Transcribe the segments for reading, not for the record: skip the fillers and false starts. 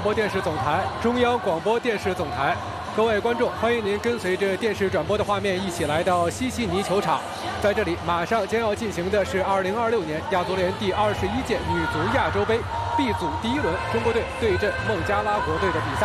播电视总台、中央广播电视总台。各位观众，欢迎您跟随着电视转播的画面一起来到西悉尼球场。在这里，马上将要进行的是2026年亚足联第21届女足亚洲杯 B 组第1轮，中国队对阵孟加拉国队的比赛。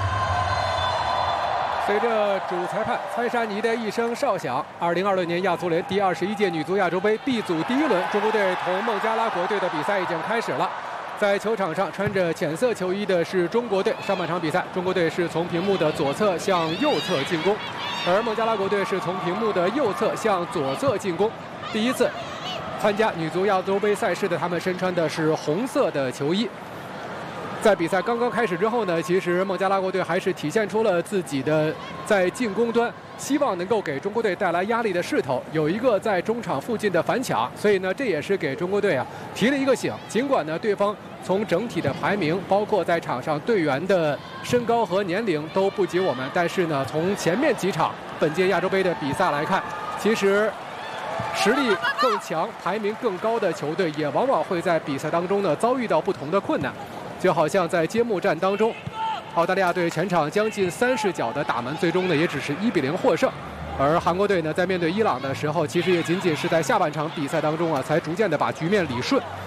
随着主裁判蔡珊妮的一声哨响，2026年亚足联第21届女足亚洲杯 B 组第1轮，中国队同孟加拉国队的比赛已经开始了。在球场上穿着浅色球衣的是中国队。上半场比赛，中国队是从屏幕的左侧向右侧进攻，而孟加拉国队是从屏幕的右侧向左侧进攻。第一次参加女足亚洲杯赛事的他们身穿的是红色的球衣。在比赛刚刚开始之后呢，其实孟加拉国队还是体现出了自己的在进攻端希望能够给中国队带来压力的势头，有一个在中场附近的反抢，所以呢，这也是给中国队提了一个醒。尽管呢，对方从整体的排名，包括在场上队员的身高和年龄都不及我们，但是呢，从前面几场本届亚洲杯的比赛来看，其实实力更强、排名更高的球队也往往会在比赛当中呢遭遇到不同的困难。就好像在揭幕战当中，澳大利亚队全场将近30脚的打门，最终呢也只是1比0获胜。而韩国队呢，在面对伊朗的时候，其实也仅仅是在下半场比赛当中才逐渐的把局面理顺。